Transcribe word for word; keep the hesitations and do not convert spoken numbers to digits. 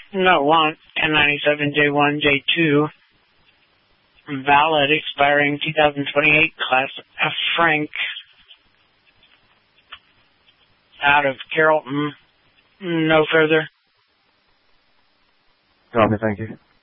No, want ten ninety-seven J one J two. Valid, expiring two thousand twenty-eight, Class F Frank. Out of Carrollton. No further. Copy, thank you.